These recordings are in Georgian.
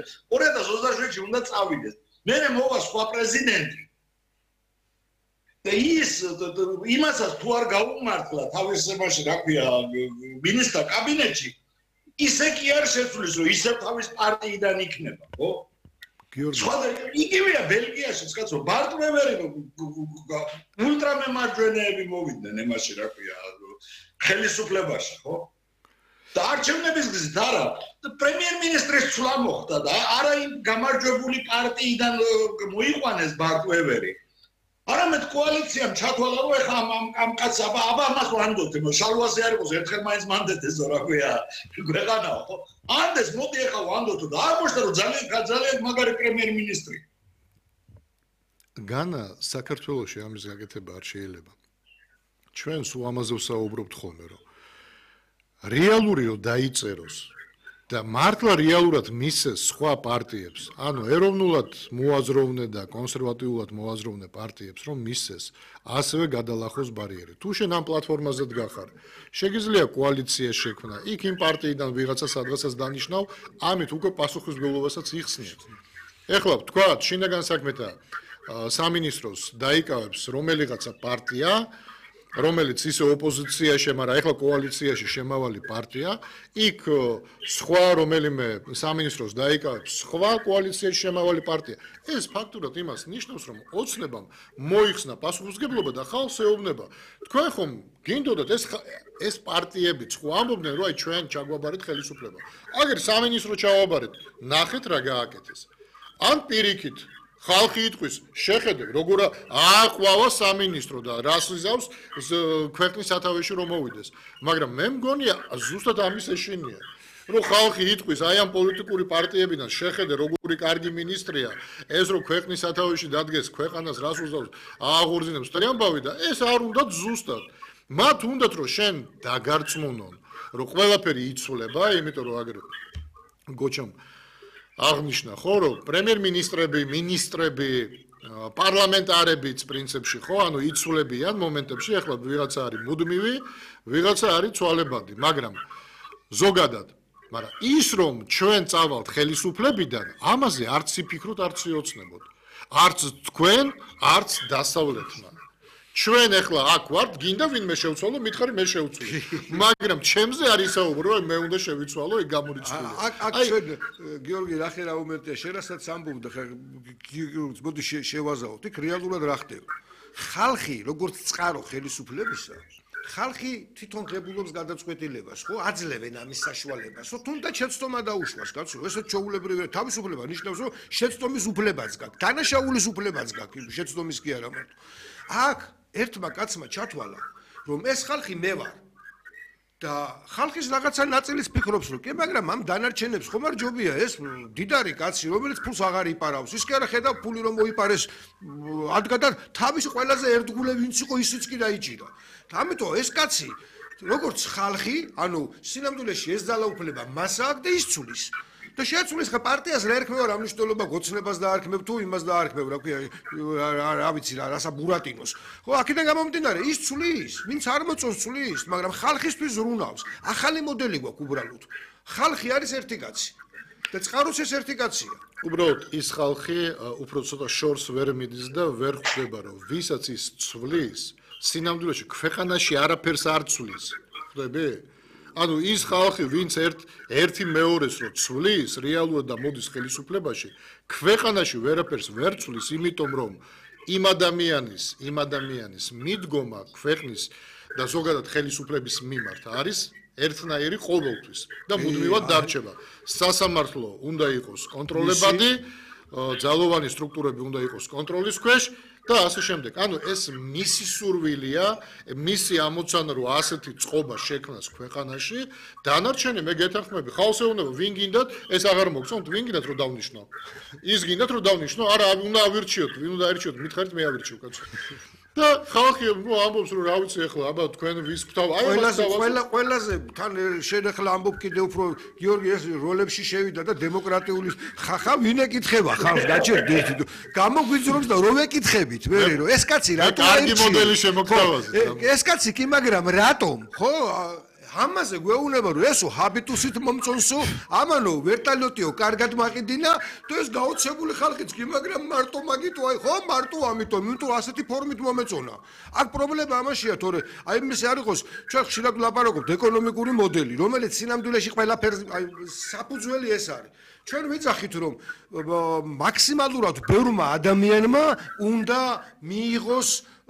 2027-ში უნდა წავიდეს. მე მოვა სხვა პრეზიდენტი. და ის იმასაც თუ არ გაუმართლა თავის ზემაში, რა ქვია, მინისტრთა კაბინეტში, ისე კი არ შეცვლის, რომ ისევ თავის პარტიიდან იქნება, ხო? იგივეა ბელგიაში, კაცო, ბარტვევერი ულტრამემარჯვენეები მოვიდნენ ემაში, რა ქვია, ხელისუფლებაში, ხო? და არჩევნების გზით არა, პრემიერ-მინისტრის ცვლა მოხდა და არა იმ გამარჯვებული პარტიიდან მოიყვანეს ბარტვევერი. არამედ კოალიციამ ჩათვალა, რომ ეხლა ამ კაცს აბა ამას ვანდოთ, შალვაზე არ იყოს, ერთხელ მაინც მანდეთესო, რა ქვია, ქვეყანაო, ხო? ანდეს მოდი ეხლა ვანდოთო და აღმოჩნდა, რომ ძალიან მაგარი პრემიერ-მინისტრი. განა საქართველოში ამის გაკეთება არ შეიძლება. ჩვენ სულ ამაზე ვსაუბრობთ ხოლმე, რომ რეალური რომ დაიწეროს და მართლა რეალურად მისცეს სხვა პარტიებს, ანუ ეროვნულად მოაზროვნე და კონსერვატიულად მოაზროვნე პარტიებს, რომ მისცეს, ასევე გადალახოს ბარიერი. თუ შენ ამ პლატფორმაზე დგახარ, შეგიძლია კოალიცია შექმნა, იქ იმ პარტიიდან ვიღაცა სადღაცას დანიშნავ, ამით უკვე პასუხისმგებლობასაც იხსნიებ. ეხლა ვთქვათ, შინაგან საქმეთა სამინისტროს დაიკავებს რომელიღაცა პარტია, რომელიც ისე ოპოზიციაში, მაგრამ ეხლა კოალიციაში შემავალი პარტია, იქ სხვა რომელიმე სამინისტროს დაიკავებს სხვა კოალიციაში შემავალი პარტია. ეს ფაქტურად იმას ნიშნავს, რომ ოცნებამ მოიხსნა პასუხისმგებლობა და ხალხს ეუბნება. თქვენ ხომ გინდოდათ ეს პარტიები ხო ამბობდნენ, რომ აი ჩვენ ჩაგვაბარეთ ხელისუფლება. აგერ სამინისტრო ჩავაბარეთ, ნახეთ რა გააკეთეს. ან პირიქით ხალხი იტყვის, შეხედე, როგორ აყვავა სამინისტრო და რას იზავს ქვეყნის სათავეში რომ მოვიდეს. მაგრამ მე მგონია ზუსტად ამის ეშინია, რომ ხალხი იტყვის, აი ამ პოლიტიკური პარტიებიდან შეხედე, როგორი კარგი მინისტრია, ეს რომ ქვეყნის სათავეში დადგეს, ქვეყანას რას უზავს, ააღორზინებს მთელი ამბავი და ეს არ უნდათ ზუსტად. მათ უნდათ რომ შენ დაგარწმუნონ, რომ ყველაფერი იცვლება, იმიტომ რომ აგერ გოჩამ აღნიშნა ხო რომ პრემიერ-მინისტრები, მინისტრები, პარლამენტარებიც პრინციპში ხო, ანუ იცვლებიან მომენტებში, ახლა ვიღაცა არის მუდმივი, ვიღაცა არის ცვალებადი, მაგრამ ზოგადად, მაგრამ ის რომ ჩვენ წავალთ ხელისუფლებიდან, ამაზე არც იფიქროთ, არც იოცნებოთ. არც თქვენ, არც დასავლეთმა. ჩვენ ახლა აქ ვართ, გინდა ვინმე შევცვალო, მითხარი მე შევცვლი. მაგრამ ჩემზე არ ისაუბრო, რომ მე უნდა შევიცვალო, ეგ გამორიცხული. აქ ჩვენ გიორგი რახე რა უმეტია, შენ რასაც ამბობდა, მოდი შევაზაოთ, იქ რეალურად რა ხდება. ხალხი, როგორც წყარო ხელისუფლებისა, ხალხი თვითონ ღებულობს გადაწყვეტილებას, ხო? აძლევენ ამის საშუალებას, ხო? თუნდაც შეცდომა დაუშვას, კაცო, ესეც ჩაულებრივია, თავისუფლება ნიშნავს, რომ შეცდომის უფლებაც გაქვს, დანაშაულის უფლებაც გაქვს, შეცდომის კი არა მარტო. აქ ერთმა კაცმა ჩათვალა, რომ ეს ხალხი მე ვარ და ხალხის რაღაცა ნაწილის ფიქრობს, რომ კი, მაგრამ ამ დანარჩენებს ხომ არ ჯობია ეს დიდარი კაცი, რომელიც ფულს აღარ იპარავს. ის კი არა ხედავ ფული რომ მოიპარეს, ადგა და თავის ყველაზე ერთგულე ვინც იყო, ისიც კი დაიჭირა. ამიტომ ეს კაცი, როგორც ხალხი, ანუ სინამდვილეში ეს ძალაუფლება მას აქვს და ის ცulis. და შეცulis ხა პარტიას რა ერქმევა რა მნიშვნელობა გოცნებას დაარქმევ თუ იმას დაარქმევ რა ქვია რა ვიცი რა რასა ბურატინოს ხო აქედან გამომდინარე ის ცulis ვინც არ მოწონს ცulis მაგრამ ხალხისთვის ზრუნავს ახალი მოდელი გვაქვს უბრალოდ ხალხი არის ერთი კაცი და წყაროც ეს ერთი კაცია უბრალოდ ის ხალხი უფრო ცოტა შორს ვერ მიდის და ვერ ხვდება რომ ვისაც ის ცulis სინამდვილეში ქვეყანაში არაფერს არ ცulis ხვდები ანუ ის ხალხი ვინც ერთი მეორეს რო ცulis რეალურად და მოდის ხელისუფლებაში ქვეყანაში ვერაფერს ვერ ცulis იმიტომ რომ იმ ადამიანის მიდგომა ქვეყნის და ზოგადად ხელისუფლების მიმართ არის ერთნაირი ყოველთვის და მუდმივად დარჩება სასამართლო უნდა იყოს კონტროლებადი ძალოვანი სტრუქტურები უნდა იყოს კონტროლის ქვეშ და ასე შემდეგ. ანუ ეს მისი სურვილია, მისი ამოცანა რომ ასეთი წყობა შექმნას ქვეყანაში, დანარჩენი მე გეთანხმები, ხალხს ეუბნება, ვინ გინდათ, ეს აღარ მოგწონთ, ვინ გინდათ რომ დავნიშნო. ის გინდათ რომ დავნიშნო, არა, უნდა ავირჩიოთ, ვინ უნდა აირჩიოთ, მითხარით მე ავირჩიო, კაცო. და ხალხი ამბობს რომ რა ვიცი ახლა, აბა თქვენ ვის გვთავ, აი ყველაზე თან შენ ახლა ამბობ კიდე უფრო გიორგი ეს როლებში შევიდა და დემოკრატიული ხახა ვინ ეკითხება ხალხს გაჩერდით გამოგვიძრობს და რომ ეკითხებით მე რომ ეს კაცი რატომ კარგი მოდელი შემოგთავაზეთ ეს კაცი კი მაგრამ რატომ ხო ამაზე გვეუბნება რომ ესო ჰაბიტუსით მომწონსო ამანო ვერტალიოტიო კარგად მაყიდინა და ეს გაოცებული ხალხიც კი მაგრამ მარტო მაგიტო აი ხო მარტო ამიტომ ასეთი ფორმით მომეწონა აქ პრობლემა ამაშია თორე აი მის არ იყოს ჩვენ ხშირად ვლაპარაკობთ ეკონომიკური მოდელი რომელიც სინამდვილეში ყველაფერს აი საფუძველი ეს არის ჩვენ ვიძახით რომ მაქსიმალურად ბევრმა ადამიანმა უნდა მიიღოს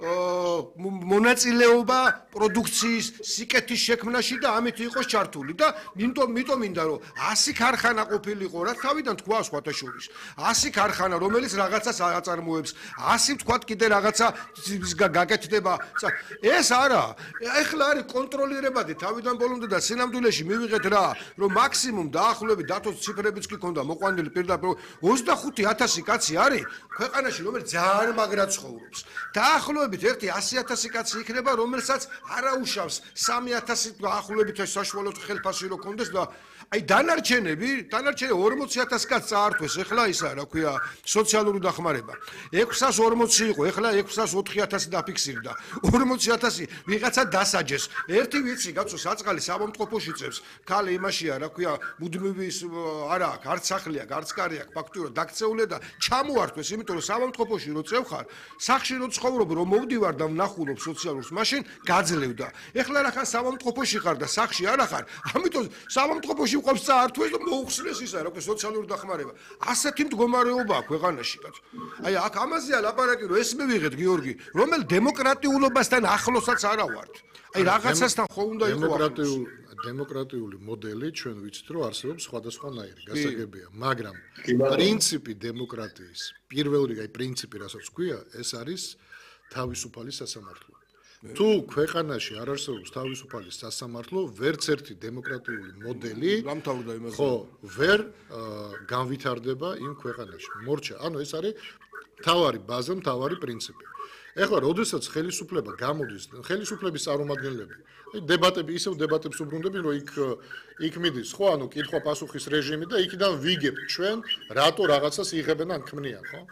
მონაწილეობა პროდუქციის სიკეთის შექმნაში და ამით იყოს ჩართული და იმიტომ მინდა რომ 100 ქარხანა ყოფილიყო რა თავიდან თქვა სხვათა შორის 100 ქარხანა რომელიც რაღაცას აწარმოებს 100 თქვა კიდე რაღაცა გაკეთდება ეს არა ეხლა არის კონტროლირებადი თავიდან ბოლომდე და სინამდვილეში მივიღეთ რა რომ მაქსიმუმ დაახლოებით დათოს ციფრებიც კი ქონდა მოყვანილი პირდაპირ 25000 კაცი არის ქვეყანაში რომელიც ძალიან მაგრად ცხოვრობს დაახლოებით 100,000 კაცი იქნება რომელსაც არაუშავს 3,000 დაახლოებით საშუალო ხელფასი რო კონდეს და აი დანარჩენები 40,000 კაცს წაართვეს ეხლა ისა რა ქვია სოციალური დახმარება 640 იყო ეხლა 604,000 დაფიქსირდა 40,000 ვიღაცა დასაჯეს ერთი ვიცი კაცო საწყალი სამომწყოფოში წევს ქალი იმაშია რა ქვია მუდმივი არა აქვს არც სახლი აქვს არც კარი აქვს ფაქტურად დაქცეულია და ჩამოართვეს იმიტომ რომ სამომწყოფოში რო წევხარ სახში რო ცხოვრობ რომ მოვდივარ და ვნახულობ სოციალურს მაშინ გაძლევდა ეხლა რახან სამომწყოფოში ხარ და სახში არ ახარ ამიტომ სამომწყოფოში უყავს წაართვეს და მოუხსნეს ისა რა ქვია სოციალური დახმარება ასეთი მდგომარეობაა ქვეყანაში კაცო აი აქ ამაზეა ლაპარაკი რომ ეს მივიღეთ გიორგი რომელ დემოკრატიულობასთან ახლოსაც არა ვართ აი რაღაცასთან ხო უნდა იყოს დემოკრატიული მოდელი ჩვენ ვიცით რომ არსებობს სხვადასხვანაირი გასაგებია მაგრამ პრინციპი დემოკრატიის პირველ რიგში პრინციპი რასაც ქვია ეს არის თავისუფალი სასამართლო თუ ქვეყანაში არ არსებობს თავისუფალი სასამართლო ვერც ერთი დემოკრატიული მოდელი ხო ვერ განვითარდება იმ ქვეყანაში მორჩა ანუ ეს არის თავარი ბაზა თავარი პრინციპი ეხლა როდესაც ხელისუფლება გამოდის ხელისუფლების წარმომადგენლები აი დებატები ისევ დებატებს უბრუნდებიან რომ იქ მიდის ხო ანუ კითხვა პასუხის რეჟიმი და იქიდან ვიგებთ ჩვენ რატო რაღაცას იღებენ ან ქმნიან ხო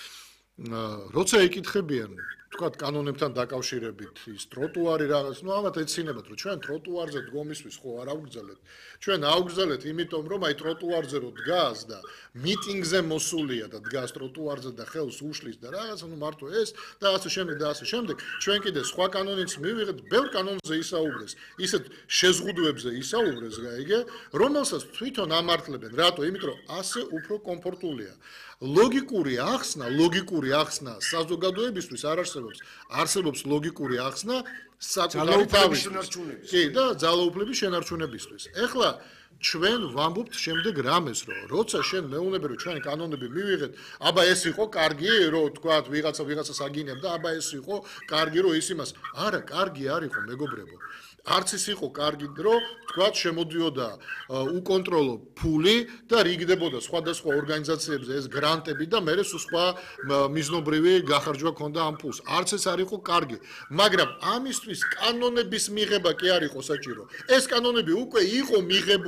როცა ეკითხებიან თქვათ კანონებთან დაკავშირებით ის ტროტუარი რაღაც ნუ ამათ ეცინებათ რომ ჩვენ ტროტუარზე დგომისთვის ხო არ ავგრძელეთ ჩვენ ავგრძელეთ იმიტომ რომ აი ტროტუარზე რო დგას და მიტინგზე მოსულია და დგას ტროტუარზე და ხელს უშლის და რაღაც ნუ მარტო ეს და ასე შემდეგ ჩვენ კიდე სხვა კანონიც მივიღეთ ბევრ კანონზე ისაუბრეს ისეთ შეზღუდვებზე ისაუბრეს გაიგე რომელსაც თვითონ ამართლებენ რატო იმიტომ რომ ასე უფრო კომფორტულია ლოგიკური ახსნა საზოგადოებისთვის არ არსებობს ლოგიკური ახსნა საკუთარი თავისუფლების კი და ძალაუფლების შენარჩუნებისთვის ეხლა ჩვენ ვამბობთ შემდეგ რამეს რომ როცა შენ მეუბნები რომ ჩვენი კანონები მივიღეთ აბა ეს იყო კარგი რომ თქვათ ვიღაცას აგინებდა აბა ეს იყო კარგი რომ ის იმას არა კარგი არ იყო მეგობრებო არც ის იყო კარგი რომ თქვათ შემოდიოდა უკონტროლო ფული და რიგდებოდა სხვადასხვა ორგანიზაციებზე ეს გრანტები და მერე სხვა მიზნობრივი გახარჯვა ქონდა ამ ფულს არც ეს არ იყო კარგი მაგრამ ამისთვის კანონების მიღება კი არ იყო საჭირო ეს კანონები უკვე იყო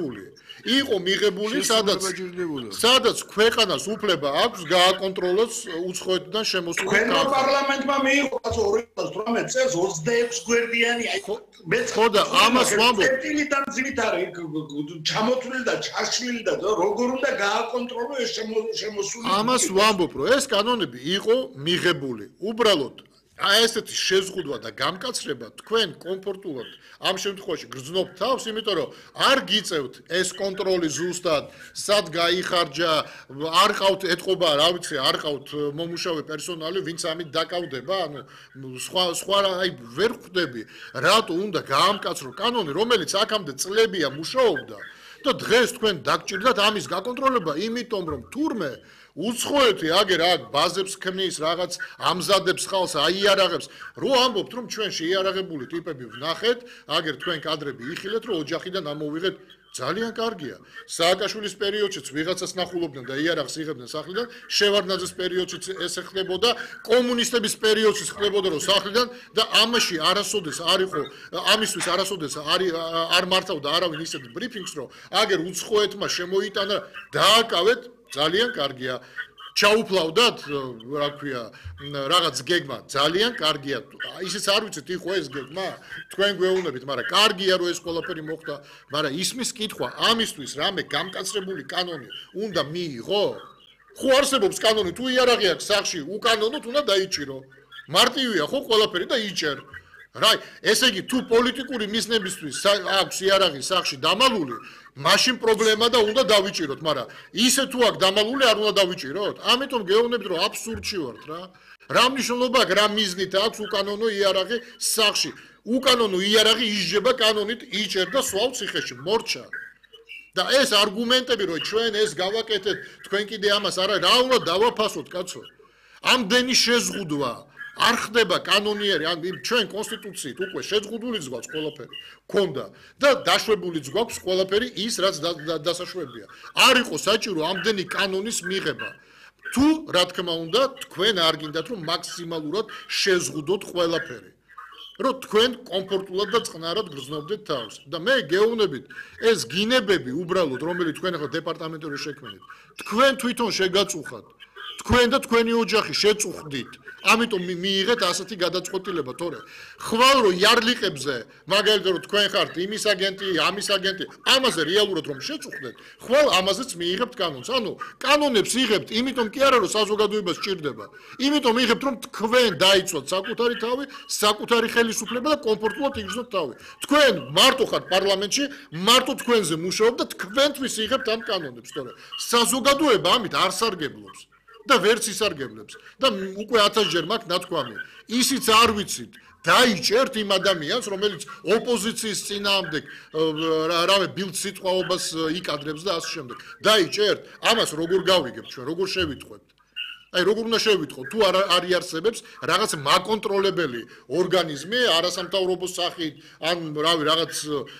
მიღებული სადაც ქვეყანას უფლება აქვს გააკონტროლოს უცხოეთიდან შემოსული ქვეყნის პარლამენტმა მიიღო 2018 წელს 26 გვერდიანი და ამას ვამბობ წერტილიდან ძირით არის ჩამოთვლილი და ჩაშლილი და როგორ უნდა გააკონტროლო ეს შემოსული ამას ვამბობ რომ ეს კანონები იყო მიღებული უბრალოდ აი ესეთი შეზღუდვა და გამკაცრება თქვენ კომფორტულად ამ შემთხვევაში გრძნობთ თავს იმიტომ რომ არ გიწევთ ეს კონტროლი ზუსტად სად გაიხარჯა არ ყავთ ეთყობა რა ვიცი არ ყავთ მომუშავე პერსონალი ვინც ამით დაკავდება ანუ სხვა აი ვერ ხვდები რატო უნდა გაამკაცრო კანონი რომელიც აქამდე წლებია მუშაობდა და დღეს თქვენ დაგჭირდათ ამის გაკონტროლება იმიტომ რომ თურმე უცხოეთი აგერ აქ ბაზებს ქმნის რაღაც ამზადებს ხალხს აიარაღებს რო ამბობთ რომ ჩვენ შეიარაღებული ტიპები ვნახეთ აგერ თქვენ კადრები იხილეთ რომ ოჯახიდან ამოვიღეთ ძალიან კარგია სააკაშვილის პერიოდშიც ვიღაცას ნახულობდნენ და იარაღს იღებდნენ სახლიდან შევარდნაძის პერიოდშიც ეს ხდებოდა კომუნისტების პერიოდშიც ხდებოდა რომ სახლიდან და ამაში არასოდეს არ იყო ამისთვის არასოდეს არ მართავდა არავინ ისეთ ბრიფინგს რომ აგერ უცხოეთმა შემოიტანა დააკავეთ ძალიან კარგია ჩაუფლავდათ, რა ქვია, რაღაც გეგმა ძალიან კარგია. ისიც არ ვიცით იყო ეს გეგმა, თქვენ გვეუბნებით, მაგრამ კარგია რომ ეს ყველაფერი მოხდა, მაგრამ ისმის კითხვა, ამისთვის რამე გამკაცრებული კანონი უნდა მიიღო? ხო არსებობს კანონი, თუ იარაღი აქვს სახში, უკანონოდ უნდა დაიჭირო. მარტივია ხო ყველაფერი და იჭერ. რაი, ესე იგი თუ პოლიტიკური მიზნებისთვის აქვს იარაღი სახში დამალული, მაშინ პრობლემა და უნდა დავიჭიროთ, მაგრამ ისე თუ აქვს დამალული არ უნდა დავიჭიროთ. ამიტომ გეუბნებით რომ აბსურდში ვართ რა. რა მნიშვნელობა აქვს, რა მიზნით აქვს უკანონო იარაღი სახში? უკანონო იარაღი ისჯება კანონით, იჭერ და სვავ ციხეში, მორჩა. და ეს არგუმენტები რომ ჩვენ ეს გავაკეთეთ, თქვენ კიდე ამას არა, რა უნდა დავაფასოთ, კაცო? ამდენი შეზღუდვა არ ხდება კანონიერი, ან ჩვენ კონსტიტუციით უკვე შეზღუდულიც გვაქვს ყველაფერი. ქონდა და დაშვებულიც გვაქვს ყველაფერი ის, რაც დასაშვებია. არ იყო საჭირო ამდენი კანონის მიღება. თუ რა თქმა უნდა, თქვენ არ გინდათ რომ მაქსიმალურად შეზღუდოთ ყველაფერი. რომ თქვენ კომფორტულად და წყნარად გრძნობდეთ თავს. და მე გეუბნებით, ეს გინებები უბრალოდ, რომელიც თქვენ ახლა დეპარტამენტური შექმნით, თქვენ თვითონ შეგაწუხათ. თქვენ და თქვენი ოჯახი შეწუხდით. ამიტომ მიიღეთ ასეთი გადაწყვეტილება, თორე ხვალ რომ იარლიყებზე, მაგალითად რომ თქვენ ხართ იმის აგენტი, ამის აგენტი, ამაზე რეალურად რომ შეწუხდეთ, ხვალ ამაზეც მიიღებთ კანონს. ანუ კანონებს იღებთ, იმიტომ კი არა რომ საზოგადოება სჭირდება. იმიტომ იღებთ რომ თქვენ დაიცვათ საკუთარი თავი, საკუთარი ხელისუფლება და კომფორტულად იგრძნოთ თავი. თქვენ მარტო ხართ პარლამენტში, მარტო თქვენზე მუშაობთ და თქვენთვის იღებთ ამ კანონებს, თორე საზოგადოება ამით არ სარგებლობს. და ვერც ისარგებლებს და უკვე 1000-ჯერ მაქვს ნათქვამი. ისიც არ ვიცით, დაიჭერთ იმ ადამიანს, რომელიც ოპოზიციის წინააღმდეგ რავე ბილდ სიტყვაობას იკადრებს და ასე შემდეგ. დაიჭერთ, ამას როგორ გავიგებთ ჩვენ, როგორ შევიტყვებთ? აი როგორ უნდა შევიტყვოთ, თუ არ არიარსებებს რაღაც მაკონტროლებელი ორგანიზმი არასამთავრობო სახით, ან რავი რაღაც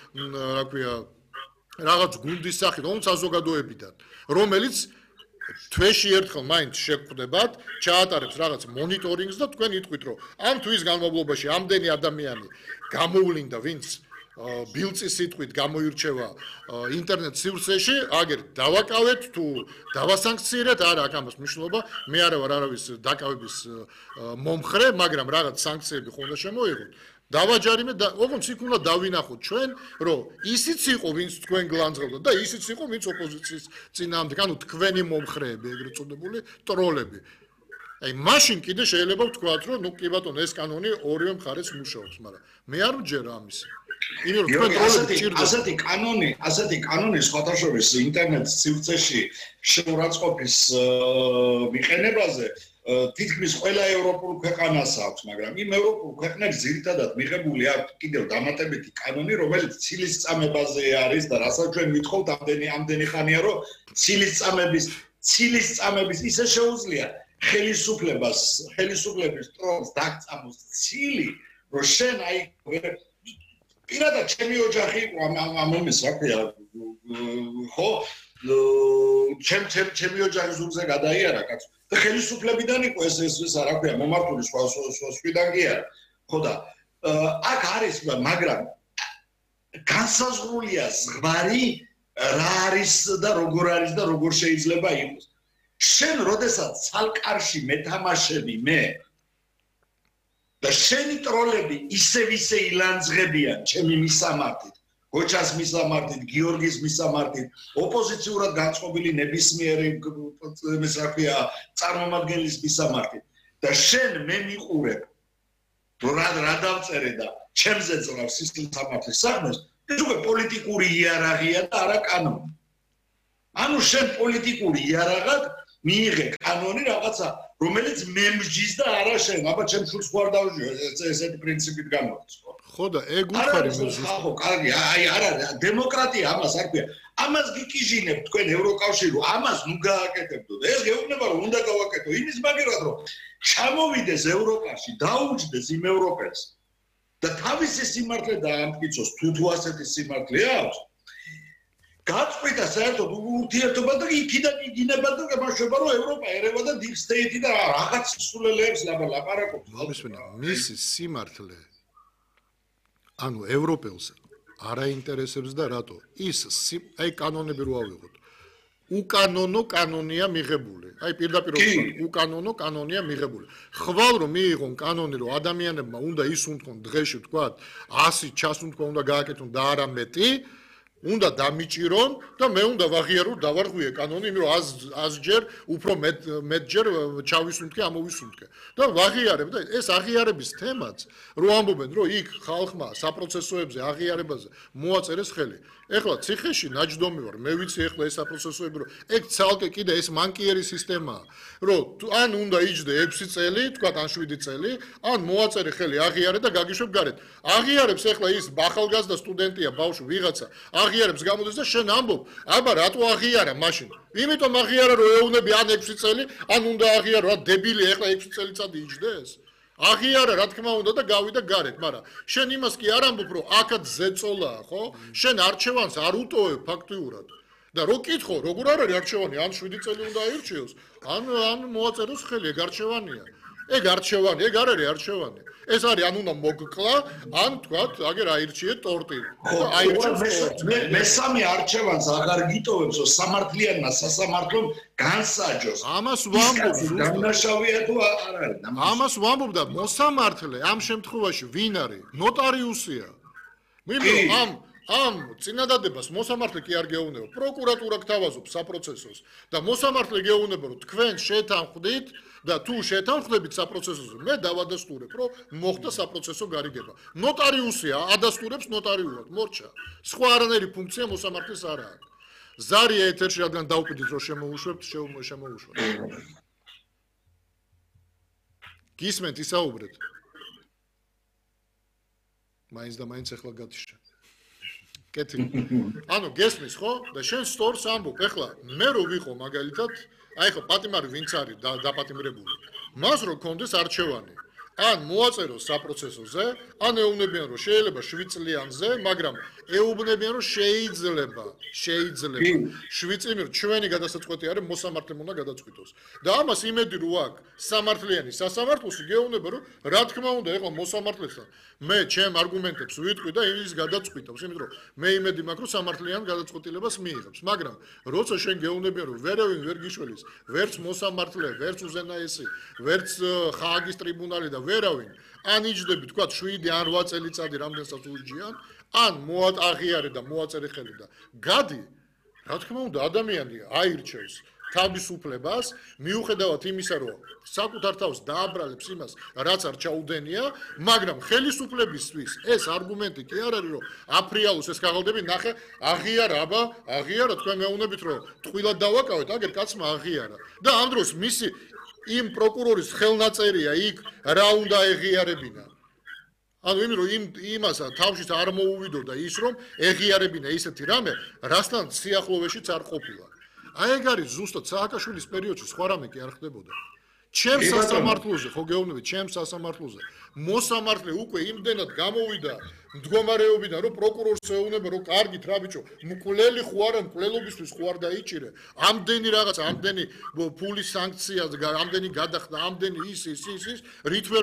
რა ქვია, რაღაც გუნდის სახით, რომ საზოგადოებიდან, რომელიც თვეში ერთხელ მაინც შეგხვდებათ, ჩაატარებს რაღაც მონიტორინგს და თქვენ იტყვით, რომ ამ თვის განმავლობაში ამდენი ადამიანი გამოვლინდა, ვინც ბილწის სიტყვით გამოირჩევა ინტერნეტ სივრცეში, აგერ დავაკავეთ თუ დავასანქცირეთ, არა აქ ამას მნიშვნელობა, მე არა ვარ არავის დაკავების მომხრე, მაგრამ რაღაც სანქციები ხონდა შემოიღოთ. დავაჯარიმე და ოღონდ იქ უნდა დავინახოთ ჩვენ, რომ ისიც იყო, ვინც თქვენ გლანძღებდა და ისიც იყო, ვინც ოპოზიციის წინააღმდეგ, ანუ თქვენი მომხრეები, ეგრეთ წოდებული ტროლები. აი, მაშინ კიდე შეიძლება ვთქვათ, რომ ნუ კი ბატონო, ეს კანონი ორივე მხარეს მუშაობს, მაგრამ მე არ ვჯერა ამის. იმიტომ რომ თქვენ ტროლები ჭირდება. ასეთი კანონი სხვათა შორის ინტერნეტ სივრცეში შეურაცხყოფის მიყენებაზე თითქმის ყველა ევროპულ ქვეყანას აქვს, მაგრამ იმ ევროპულ ქვეყნებს ძირითადად მიღებული აქვს კიდევ დამატებითი კანონი, რომელიც ცილისწამებაზე არის და რასაც ჩვენ ვითხოვთ ამდენი ხანია, რომ ცილისწამების ისე შეუძლია ხელისუფლების ტრონს დაგწამოს ცილი, რომ შენ აი პირადად ჩემი ოჯახი იყო ამ მომის რა ქვია, ხო? ჩემი ოჯახის ზურგზე გადაიარა კაცო. და ხელისუფლებიდან იყო ეს რა ქვია მომართული სხვიდან კი არა. ხო და აქ არის, მაგრამ განსაზღვრულია ზღვარი რა არის და როგორ არის და როგორ შეიძლება იყოს. შენ როდესაც ცალკარში მეთამაშები მე და შენი ტროლები ისევ ილანძღებიან ჩემი მისამართით, გოჩას მისამართით, გიორგის მისამართით, ოპოზიციურად განწყობილი ნებისმიერი ეს რა ქვია წარმომადგენლის მისამართით და შენ მე მიყურებ რა დავწერე და ჩემზე ძლავს ის მისამართის საქმეს, ეს უკვე პოლიტიკური იარაღია და არა კანონი. ანუ შენ პოლიტიკური იარაღად მიიღე კანონი რაღაცა, რომელიც მემჯის და არა შენ, აბა ჩემ შულს ხوار დავიჟე, ესეთი პრინციპით გამოდის, ხო? ხო და ეგ უხარი მეზის. ხო, კარგი, აი არა, დემოკრატია ამას არ ქვია. ამას გიკიჟინებ თქვენ ევროკავშირო, ამას ნუ გააკეთებდო და ეს გეუბნება რომ უნდა გავაკეთო იმის მაგერად რომ ჩამოვიდეს ევროპაში, დაუჯდეს იმ ევროპელს და თავისი სიმართლე დაამტკიცოს, თუ ასეთი სიმართლე აქვს. გაწყვიტა საერთოდ ურთიერთობა და იქიდან იგინება და გაბაშება რომ ევროპა ერევა და deep state და რაღაც სულელეებს ლაპარაკობს. მისი სიმართლე ანუ ევროპელს არ აინტერესებს და რატო? ის აი კანონები რო ავიღოთ. უკანონო კანონია მიღებული. აი პირდაპირ უკანონო კანონია მიღებული. ხვალ რომ მიიღონ კანონი რომ ადამიანებმა უნდა ისუნთქონ დღეში ვთქვათ 100 ჩასუნთქვა უნდა გააკეთონ და არა მეტი უნდა დამიჭირონ და მე უნდა ვაღიარო დავარღვიე კანონი იმიტომ რომ 100 ჯერ უფრო მეტჯერ ჩავისუნთქე ამოვისუნთქე და ვაღიარებ და ეს აღიარების თემაც რო ამბობენ რომ იქ ხალხმა საპროცესოებზე აღიარებაზე მოაწერეს ხელი ეხლა ციხეში ნაჯდომი ვარ მე ვიცი ეხლა ეს საპროცესოები რომ ეგ ცალკე კიდე ეს მანკიერი სისტემაა რომ ან უნდა იჯდე 6 წელი თქვა ან 7 წელი ან მოაწერე ხელი აღიარე და გაგიშვებ გარეთ აღიარებს ეხლა ის ახალგაზრდა სტუდენტია ბავშვი ვიღაცა აღიარებს გამოდის და შენ ამბობ აბა რატო აღიარა მაშინ იმიტომ აღიარა რომ ეუნები ან 6 წელი ან უნდა აღიარო რა დებილი ეხლა 6 წელიწადი იჯდეს აღიარა რა თქმა უნდა და გავიდა გარეთ მაგრამ შენ იმას კი არ ამბობ რომ აქაც ზეწოლაა ხო შენ არჩევანს არ უტოვებ ფაქტიურად და რო კითხო როგორ არის არჩევანი ან 7 წელი უნდა აირჩიოს ან მოაწეროს ხელი ეგ არჩევანია ეგ არჩევანი ეგ არ არის არჩევანი ეს არის ან უნდა მოგკლა ან თქვათ აგერ აირჩიე ტორტი აირჩიოს მესამე არჩევანს აღარ გიტოვებს რომ სამართლიანმა სასამართლომ განსაჯოს ამას ვამბობ დამნაშავეა თუ არ არის ამას ვამბობ და მოსამართლე ამ შემთხვევაში ვინ არის ნოტარიუსია მიმ ამ წინადადებას მოსამართლე კი არ გეუბნება პროკურატურა გთავაზობს საპროცესოს და მოსამართლე გეუბნება რომ თქვენ შეთანხმდით და თუ შეთანხმდებით საპროცესოზე მე დავადასტურებ რომ მოხდა საპროცესო გარიგება ნოტარიუსია ადასტურებს ნოტარიულად მორჩა სხვა არანაირი ფუნქცია მოსამართლეს არ აქვს ზარია ეთერში რადგან დავყიდით რომ შემოუშვებთ შემოუშვათ გისმენთ ისაუბრეთ მაინც და მაინც ახლა გათიშა კეთილი ანუ გესმის ხო და შენ სტორს ამბობ ეხლა მე რო ვიყო მაგალითად აი ხო პატიმარი ვინც არის დაპატიმრებული მას რო კონდეს არჩევანი ან მოაწეროს საპროცესოზე ან ეუბნებიან რომ შეიძლება 7 წლიანზე მაგრამ ეუბნებიან რომ შეიძლება 7 წლიანი ჩვენი გადასაწყვეტი არის მოსამართლემ უნდა გადაწყვიტოს და ამას იმედი რო აქვს სამართლიანი სასამართლოსი გეუბნება რომ რა თქმა უნდა ეხლა მოსამართლესთან მე ჩემ არგუმენტებს ვიტყვი და ის გადაწყვიტავს იმიტომ რომ მე იმედი მაქვს რომ სამართლიან გადაწყვეტილებას მიიღებს მაგრამ როცა შენ გეუბნებიან რომ ვერავინ ვერ გიშველის ვერც მოსამართლე ვერც უზენაესი ვერც ხააგის ტრიბუნალი და ვერავინ ან იჯდები თქვა 7 ან 8 წელიწადი რამდენსაც უჯიან ან მოააღიარე და მოაწერე ხელი და გადი რა თქმა უნდა ადამიანი აირჩევს თავისუფლებას მიუხედავად იმისა რომ საკუთარ თავს დააბრალებს იმას რაც არ ჩაუდენია მაგრამ ხელისუფლებისთვის ეს არგუმენტი კი არ არის რომ აფრიალოს ეს ქაღალდები ნახე აღიარა თქვენ მეუბნებით რომ ტყუილად დავაკავეთ აგერ კაცმა აღიარა და ამ დროს მისი იმ პროკურორის ხელნაწერია იქ რა უნდა ეღიარებინა ანუ იმიტომ რომ იმას თავშიც არ მოუვიდო და ის რომ ეღიარებინა ისეთი რამე რასთან სიახლოვეშიც არ ყოფილა აი ეგ არის ზუსტად სააკაშვილის პერიოდში სხვა რამე კი არ ხდებოდა ჩემს სასამართლოზე ხო გეუბნები ჩემს სასამართლოზე მოსამართლე უკვე იმდენად გამოვიდა მდგომარეობიდან რომ პროკურორს ეუბნება რომ კარგით რა ბიჭო მკვლელი ხო არა მკვლელობისთვის ხო არ დაიჭირე ამდენი რაღაც ამდენი ფულის სანქცია ამდენი გადახდა ამდენი ის რითვერ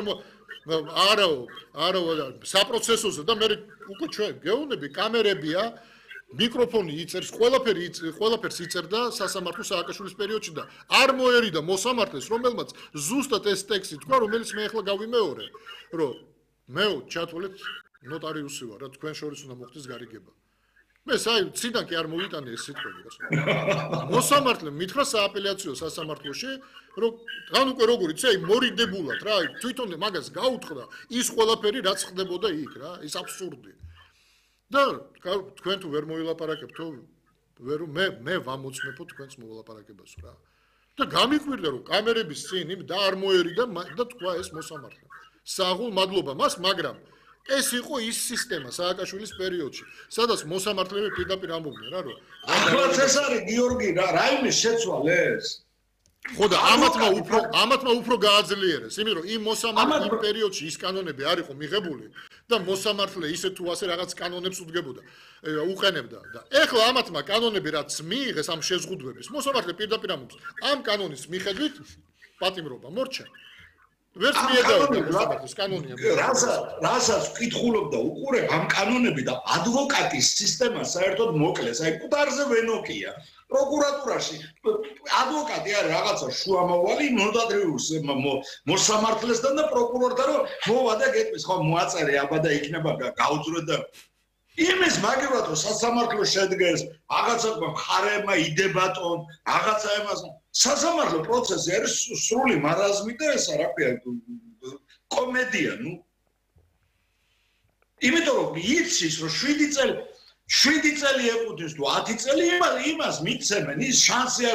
არა საპროცესოზე და მე უკვე ჩვენ გეუბნები კამერებია მიკროფონი იწერს ყველაფერს იწერდა სასამართლო სააკაშვილის პერიოდში და არ მოერიდა მოსამართლეს რომელმაც ზუსტად ეს ტექსტი თქვა რომელიც მე ახლა გავიმეორე რომ მე ჩათვალეთ ნოტარიუსი ვარ რა თქვენ შორის უნდა მოხდეს გარიგება მე ციდან კი არ მოვიტანე ეს სიტყვები მოსამართლე მითხრა სააპელაციო სასამართლოში რომ თან უკვე როგორ იცი აი მორიდებულად რა თვითონ მაგას გაუთხრა ის ყველაფერი რაც ხდებოდა იქ რა ის აბსურდი და თქვენ თუ ვერ მოილაპარაკებთ ვერ მე ვამოწმებო თქვენს მოილაპარაკებას რა და გამიკვირდა რომ კამერების წინ იმ და არ მოერიდა და თქვა ეს მოსამართლე საღულ მადლობა მას მაგრამ ეს იყო ის სისტემა სააკაშვილის პერიოდში სადაც მოსამართლეები პირდაპირ ამბობდნენ რა რომ ახლაც ეს არის გიორგი რა იმის შეცვალეს ხო და ამათმა უფრო გააძლიერეს იმიტომ რომ იმ მოსამართლე იმ პერიოდში ის კანონები არ იყო მიღებული და მოსამართლე ისე თუ ასე რაღაც კანონებს უდგებოდა უყენებდა და ეხლა ამათმა კანონები რაც მიიღეს ამ შეზღუდვების მოსამართლე პირდაპირ ამბობს ამ კანონის მიხედვით პატიმრობა მორჩა ვერც მიეძავება სამართლის კანონია. რასაც ვკითხულობდა უყურე ამ კანონები და ადვოკატის სისტემა საერთოდ მოკლეს. აი კუტარზე ვენოკია. პროკურატურაში ადვოკატი არის რაღაცა შუამავალი ნოტარიუსს მოსამართლესთან და პროკურორთან რომ მოვა და გეტყვის ხო მოაწერე აბა და იქნება გაუძრო და იმის მაგივრად რომ სასამართლო შედგეს რაღაცა მხარეებმა იდებატონ რაღაცა ემას სასამართლო პროცესი არის სრული მარაზმი და ეს არაფერი კომედია ნუ იმიტომ რომ იცის რომ 7 წელი ეკუთვნის თუ 10 წელი იმას მიცემენ ის შანსი